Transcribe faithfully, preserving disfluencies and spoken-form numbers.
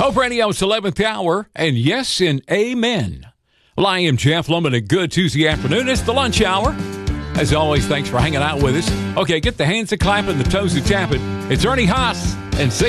Hope Radio's eleventh hour, and yes and amen. Well, I am Jeff Lemon. A good Tuesday afternoon. It's the lunch hour. As always, thanks for hanging out with us. Okay, get the hands a clapping, the toes a tapping. It's Ernie Haas and six.